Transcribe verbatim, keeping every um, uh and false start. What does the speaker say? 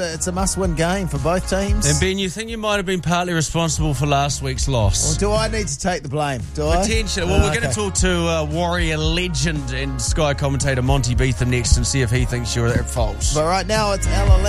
It's a must-win game for both teams. And Ben, you think you might have been partly responsible for last week's loss? Or do I need to take the blame? Do I? Potentially. Well, Oh, we're okay. going to talk to uh, Warrior legend and Sky commentator Monty Beetham next and see if he thinks you're at fault. But right now it's L eleven.